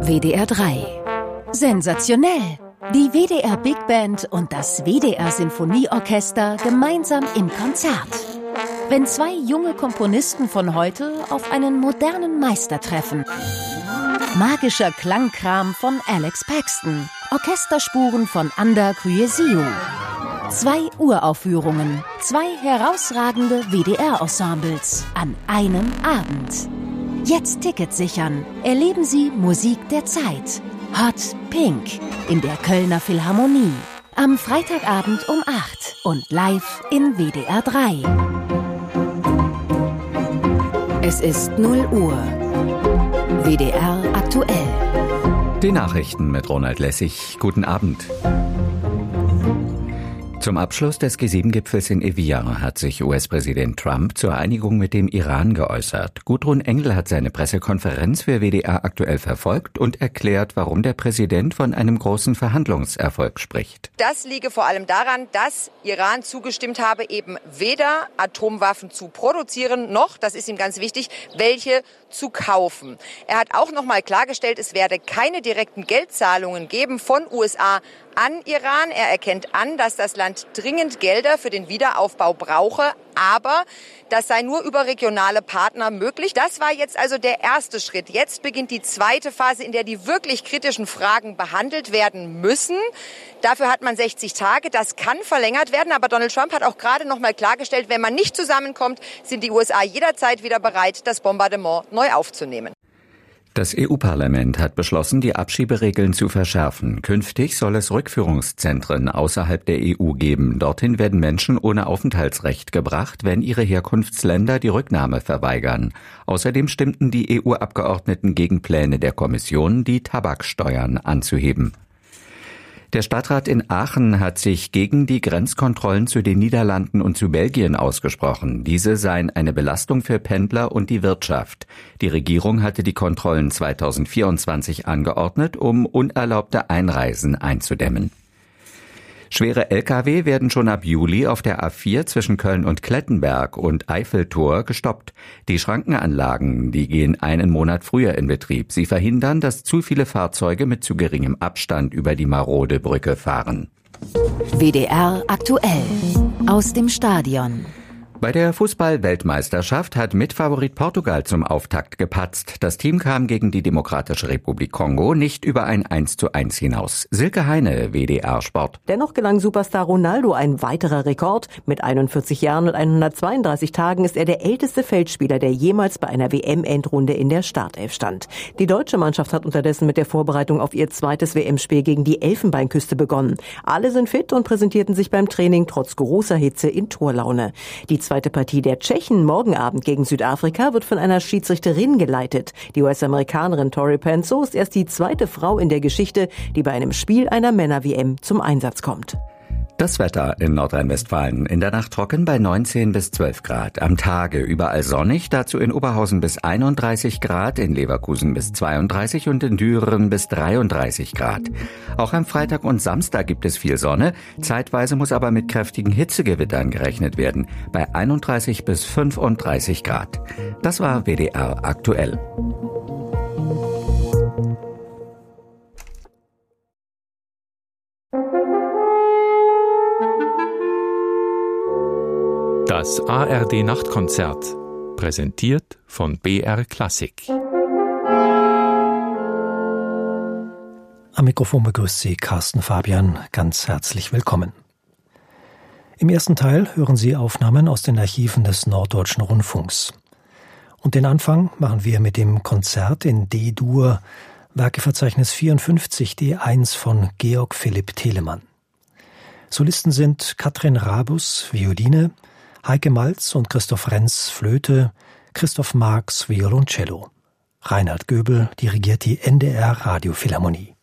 WDR 3. Sensationell! Die WDR Big Band und das WDR Sinfonieorchester gemeinsam im Konzert. Wenn zwei junge Komponisten von heute auf einen modernen Meister treffen. Magischer Klangkram von Alex Paxton. Orchesterspuren von Anda Kuyesiu. 2 Uraufführungen, 2 herausragende WDR-Ensembles an einem Abend. Jetzt Tickets sichern. Erleben Sie Musik der Zeit. Hot Pink in der Kölner Philharmonie. Am Freitagabend um 8 und live in WDR 3. Es ist 0 Uhr. WDR aktuell. Die Nachrichten mit Ronald Lessig. Guten Abend. Zum Abschluss des G7-Gipfels in Evian hat sich US-Präsident Trump zur Einigung mit dem Iran geäußert. Gudrun Engel hat seine Pressekonferenz für WDR aktuell verfolgt und erklärt, warum der Präsident von einem großen Verhandlungserfolg spricht. Das liege vor allem daran, dass Iran zugestimmt habe, eben weder Atomwaffen zu produzieren, noch, das ist ihm ganz wichtig, welche zu kaufen. Er hat auch noch mal klargestellt, es werde keine direkten Geldzahlungen geben von USA an Iran. Er erkennt an, dass das Land dringend Gelder für den Wiederaufbau brauche, aber das sei nur über regionale Partner möglich. Das war jetzt also der erste Schritt. Jetzt beginnt die zweite Phase, in der die wirklich kritischen Fragen behandelt werden müssen. Dafür hat man 60 Tage. Das kann verlängert werden, aber Donald Trump hat auch gerade noch mal klargestellt, wenn man nicht zusammenkommt, sind die USA jederzeit wieder bereit, das Bombardement neu aufzunehmen. Das EU-Parlament hat beschlossen, die Abschieberegeln zu verschärfen. Künftig soll es Rückführungszentren außerhalb der EU geben. Dorthin werden Menschen ohne Aufenthaltsrecht gebracht, wenn ihre Herkunftsländer die Rücknahme verweigern. Außerdem stimmten die EU-Abgeordneten gegen Pläne der Kommission, die Tabaksteuern anzuheben. Der Stadtrat in Aachen hat sich gegen die Grenzkontrollen zu den Niederlanden und zu Belgien ausgesprochen. Diese seien eine Belastung für Pendler und die Wirtschaft. Die Regierung hatte die Kontrollen 2024 angeordnet, um unerlaubte Einreisen einzudämmen. Schwere Lkw werden schon ab Juli auf der A4 zwischen Köln und Klettenberg und Eiffeltor gestoppt. Die Schrankenanlagen, die gehen einen Monat früher in Betrieb. Sie verhindern, dass zu viele Fahrzeuge mit zu geringem Abstand über die marode Brücke fahren. WDR aktuell. Aus dem Stadion. Bei der Fußball-Weltmeisterschaft hat Mitfavorit Portugal zum Auftakt gepatzt. Das Team kam gegen die Demokratische Republik Kongo nicht über ein 1:1 hinaus. Silke Heine, WDR Sport. Dennoch gelang Superstar Ronaldo ein weiterer Rekord. Mit 41 Jahren und 132 Tagen ist er der älteste Feldspieler, der jemals bei einer WM-Endrunde in der Startelf stand. Die deutsche Mannschaft hat unterdessen mit der Vorbereitung auf ihr zweites WM-Spiel gegen die Elfenbeinküste begonnen. Alle sind fit und präsentierten sich beim Training trotz großer Hitze in Torlaune. Die zweite Partie der Tschechen morgen Abend gegen Südafrika wird von einer Schiedsrichterin geleitet. Die US-Amerikanerin Tori Penso ist erst die zweite Frau in der Geschichte, die bei einem Spiel einer Männer-WM zum Einsatz kommt. Das Wetter in Nordrhein-Westfalen. In der Nacht trocken bei 19 bis 12 Grad. Am Tage überall sonnig, dazu in Oberhausen bis 31 Grad, in Leverkusen bis 32 und in Düren bis 33 Grad. Auch am Freitag und Samstag gibt es viel Sonne. Zeitweise muss aber mit kräftigen Hitzegewittern gerechnet werden. Bei 31 bis 35 Grad. Das war WDR aktuell. Das ARD-Nachtkonzert, präsentiert von BR Klassik. Am Mikrofon begrüßt Sie Carsten Fabian. Ganz herzlich willkommen. Im ersten Teil hören Sie Aufnahmen aus den Archiven des Norddeutschen Rundfunks. Und den Anfang machen wir mit dem Konzert in D-Dur, Werkeverzeichnis 54, D1 von Georg Philipp Telemann. Solisten sind Katrin Rabus, Violine, Heike Malz und Christoph Renz, Flöte, Christoph Marx, Violoncello. Reinhard Göbel dirigiert die NDR Radiophilharmonie.